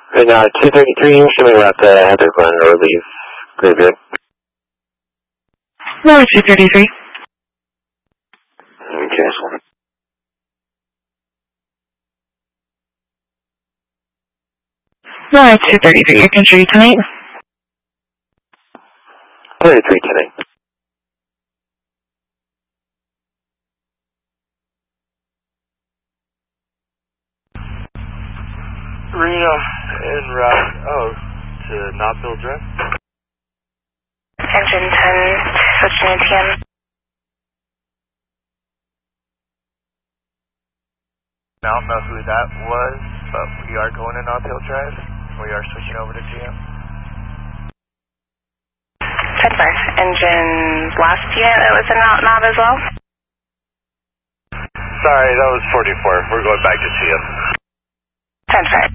Right now, 233, showing left Heather Glen or leave Graveyard. No, 233. Okay. No, 233. I can show you tonight. 33 tonight. Reno en route, to Knottville Drive. Engine 10, switching ATM. I don't know who that was, but we are going to Knottville Drive. We are switching over to GM. Fedmar, engine last unit that was in Knob as well? Sorry, that was 44. We're going back to GM. Fedmar.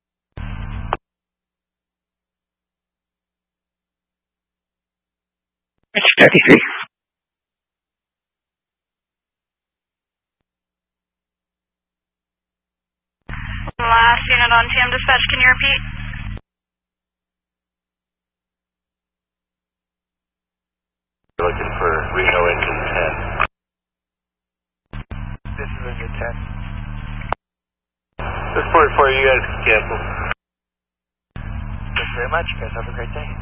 It's 33. Last unit on TM dispatch, can you repeat? We're looking for Reno engine 10. This is engine 10. This is 44, you guys can cancel. Thanks very much, you guys have a great day.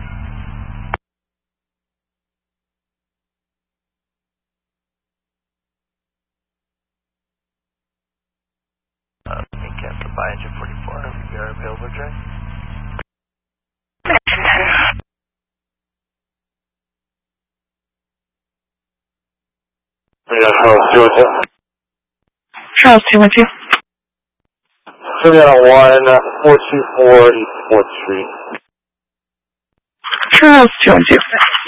Being canceled by engine 44, we are available to drive. Engine 10. Charles 212. Charles 212. Show me on 1424 East 4th Street. Charles 212.